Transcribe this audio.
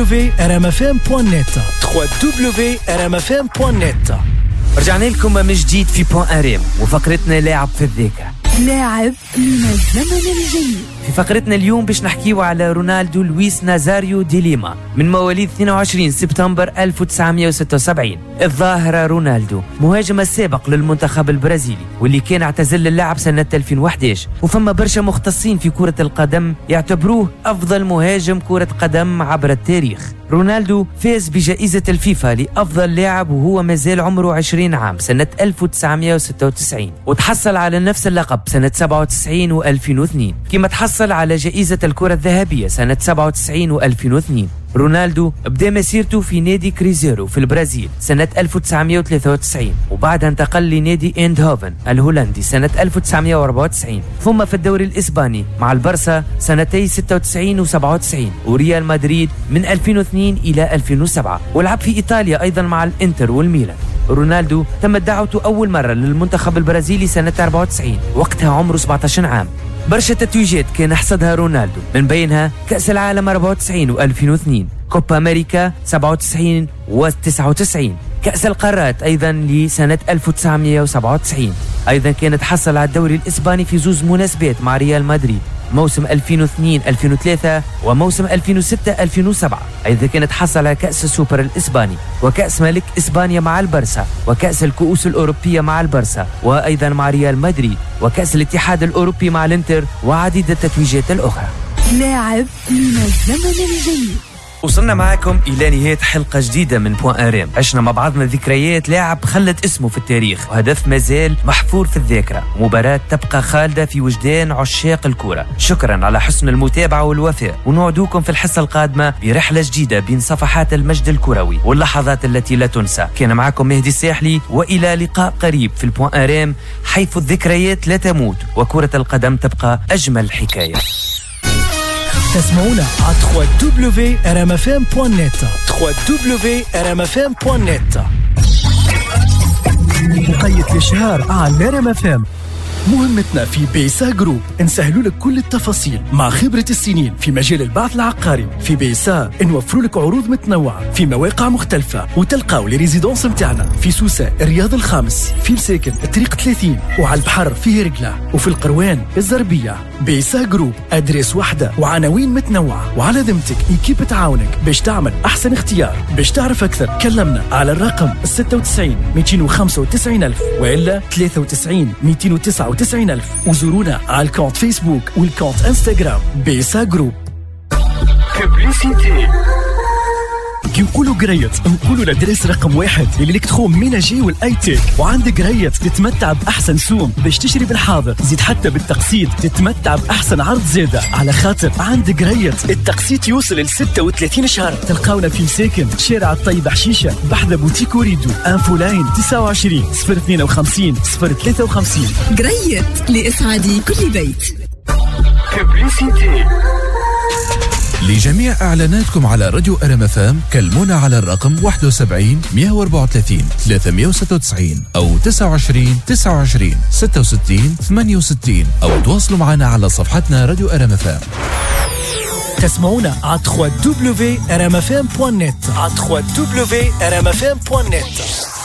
www.rmfm.net www.rmfm.net. رجعنا لكم من جديد في بوان اريم وفقرتنا لاعب في الذاكرة. لاعب من الزمن الجيد. في فقرتنا اليوم باش نحكيو على رونالدو لويس نازاريو دي ليما، من مواليد 22 سبتمبر 1976. الظاهرة رونالدو مهاجم السابق للمنتخب البرازيلي، واللي كان اعتزل اللعب سنة 2011. وفما برشا مختصين في كرة القدم يعتبروه أفضل مهاجم كرة قدم عبر التاريخ. رونالدو فاز بجائزة الفيفا لأفضل لاعب وهو مازال عمره 20 عام سنة 1996، وتحصل على نفس اللقب سنة 97 و2002، كما تحصل على جائزة الكرة الذهبية سنة 97 و2002. رونالدو بدأ مسيرته في نادي كريزيرو في البرازيل سنة 1993، وبعدها انتقل لنادي ايندهوفن الهولندي سنة 1994، ثم في الدوري الإسباني مع البرسا سنتي 96 و97، وريال مدريد من 2002 إلى 2007، ولعب في إيطاليا أيضا مع الإنتر والميلان. رونالدو تمت دعوته أول مرة للمنتخب البرازيلي سنة 94، وقتها عمره 17 عام. برشا تتويجات كان حصدها رونالدو، من بينها كأس العالم 94 و2002، كوبا أمريكا 97 و99، كأس القارات أيضا لسنة 1997. أيضا كان تحصل على الدوري الإسباني في زوز مناسبات مع ريال مدريد، موسم 2002-2003 وموسم 2006-2007. أيضا كانت تحصل على كأس السوبر الإسباني وكأس ملك إسبانيا مع البرسا وكأس الكؤوس الأوروبية مع البرسا وأيضا مع ريال مدريد وكأس الاتحاد الأوروبي مع الانتر وعديد التتويجات الأخرى. لاعب من الزمن الجيد. وصلنا معكم إلى نهاية حلقة جديدة من بوان اريم. عشنا مع بعضنا ذكريات لاعب خلت اسمه في التاريخ وهدف مازال محفور في الذاكرة، مباراة تبقى خالدة في وجدان عشاق الكرة. شكرا على حسن المتابعة والوفاء، ونوعدوكم في الحصة القادمة برحلة جديدة بين صفحات المجد الكروي واللحظات التي لا تنسى. كان معكم مهدي الساحلي، وإلى لقاء قريب في البوان اريم، حيث الذكريات لا تموت وكرة القدم تبقى أجمل حكاية. تسمعونا على www.rmfm.net www.rmfm.net. مقيد الإشهار على RMFM. مهمتنا في بيسا جروب نسهلوا لك كل التفاصيل مع خبرة السنين في مجال البعث العقاري. في بيسا نوفروا لك عروض متنوعة في مواقع مختلفة، وتلقاو لي ريزيدونس متاعنا في سوسة الرياض الخامس، في الساكن الطريق 30، وعلى البحر في هرقلة، وفي القروان الزربية. بيسا جروب أدريس واحدة وعناوين متنوعة، وعلى ذمتك إيكيب تعاونك باش تعمل أحسن اختيار. باش تعرف أكثر كلمنا على الرقم 96 295 ألف وإلا 93 299 ألف، وزورونا على الكونت فيسبوك والكونت انستغرام بيسا جروب. ببليسيتي كي نقولوا قريت نقولوا الادريس رقم 1 للإلكترون ميناجي والاي تيك. وعندك قريت تتمتع باحسن سوم باش تشتري بالحاضر، زيد حتى بالتقسيط تتمتع باحسن عرض زياده، على خاطر عندك قريت التقسيط يوصل ل 36 شهر. تلقاونا في مساكن شارع الطيب حشيشه بحذا بوتيك وريدو. انفو لاين 29 052 053. قريت لإسعاد كل بيت. ببليسيتي. لجميع إعلاناتكم على راديو RMFM كلمونا على الرقم 71 134 396 أو 29 29 66 68، أو تواصلوا معنا على صفحتنا راديو RMFM. تسمعونا على www.rmfm.net www.rmfm.net.